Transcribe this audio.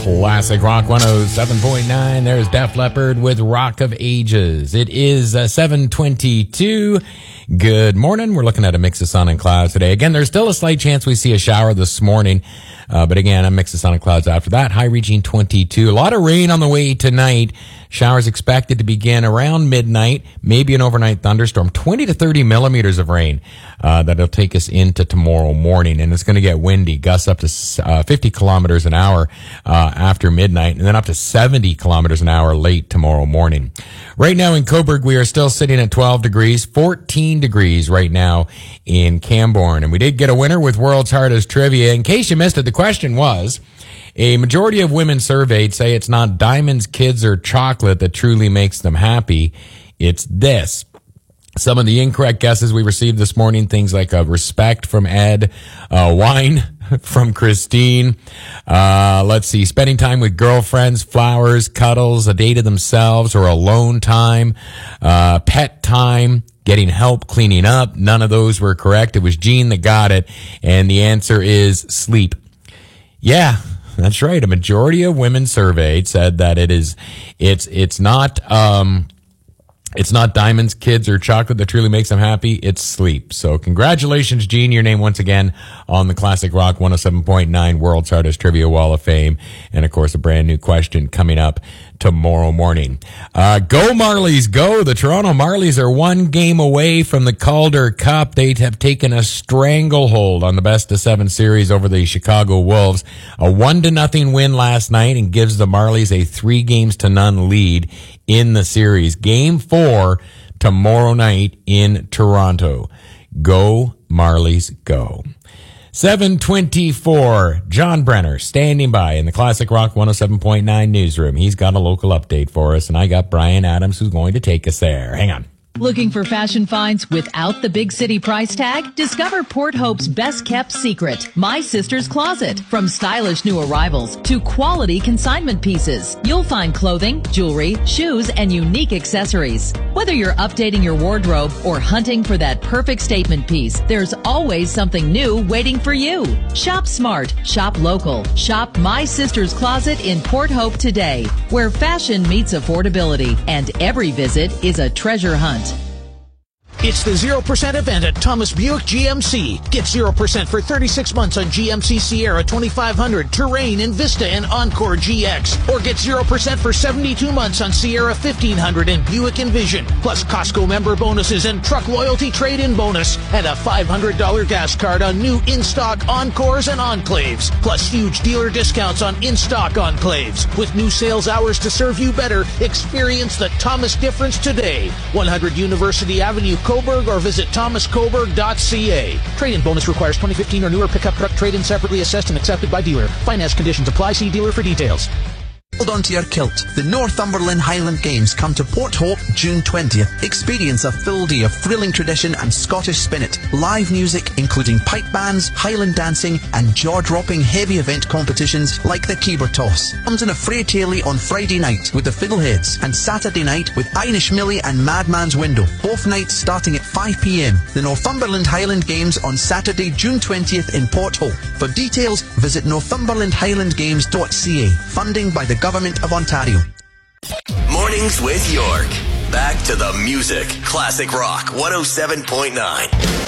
Classic Rock 107.9. There's Def Leppard with Rock of Ages. It is 7:22. Good morning. We're looking at a mix of sun and clouds today. Again, there's still a slight chance we see a shower this morning. But again, a mix of sun and clouds after that. High reaching 22. A lot of rain on the way tonight. Showers expected to begin around midnight. Maybe an overnight thunderstorm. 20 to 30 millimeters of rain. That'll take us into tomorrow morning. And it's going to get windy. Gusts up to 50 kilometers an hour after midnight. And then up to 70 kilometers an hour late tomorrow morning. Right now in Cobourg, we are still sitting at 12 degrees. 14 degrees right now in Camborne. And we did get a winner with World's Hardest Trivia. In case you missed it, the question was, a majority of women surveyed say it's not diamonds, kids, or chocolate that truly makes them happy. It's this. Some of the incorrect guesses we received this morning, things like respect from Ed, wine from Christine, let's see, spending time with girlfriends, flowers, cuddles, a day to themselves, or alone time, pet time, getting help cleaning up. None of those were correct. It was Gene that got it, and the answer is sleep. Yeah, that's right. A majority of women surveyed said that it's not diamonds, kids, or chocolate that truly makes them happy. It's sleep. So congratulations, Gene. Your name once again on the Classic Rock 107.9 World's Hardest Trivia Wall of Fame. And, of course, a brand new question coming up tomorrow morning. Go Marlies, go. The Toronto Marlies are one game away from the Calder Cup. They have taken a stranglehold on the best-of-7 series over the Chicago Wolves. A 1-0 win last night and gives the Marlies a 3-0 lead in the series. Game 4 tomorrow night in Toronto. Go Marlies, go. 7:24. John Brenner standing by in the Classic Rock 107.9 newsroom. He's got a local update for us, and I got Brian Adams who's going to take us there. Hang on. Looking for fashion finds without the big city price tag? Discover Port Hope's best kept secret, My Sister's Closet. From stylish new arrivals to quality consignment pieces, you'll find clothing, jewelry, shoes, and unique accessories. Whether you're updating your wardrobe or hunting for that perfect statement piece, there's always something new waiting for you. Shop smart, shop local, shop My Sister's Closet in Port Hope today, where fashion meets affordability and every visit is a treasure hunt. It's the 0% event at Thomas Buick GMC. Get 0% for 36 months on GMC Sierra 2500, Terrain, Invista, and Encore GX. Or get 0% for 72 months on Sierra 1500 and Buick Envision. Plus Costco member bonuses and truck loyalty trade-in bonus. And a $500 gas card on new in-stock Encores and Enclaves. Plus huge dealer discounts on in-stock Enclaves. With new sales hours to serve you better, experience the Thomas difference today. 100 University Avenue, Cobourg, or visit thomascobourg.ca. Trade-in bonus requires 2015 or newer pickup truck trade-in separately assessed and accepted by dealer. Finance conditions apply. See dealer for details. Hold on to your kilt. The Northumberland Highland Games come to Port Hope June 20th. Experience a full day of thrilling tradition and Scottish spirit. Live music, including pipe bands, Highland dancing, and jaw-dropping heavy event competitions like the Caber Toss. Comes in a Freytale on Friday night with the Fiddleheads, and Saturday night with Irish Millie and Madman's Window. Both nights starting at 5 p.m. The Northumberland Highland Games on Saturday, June 20th in Port Hope. For details, visit northumberlandhighlandgames.ca. Funding by the Government of Ontario. Mornings with York. Back to the music. Classic Rock 107.9.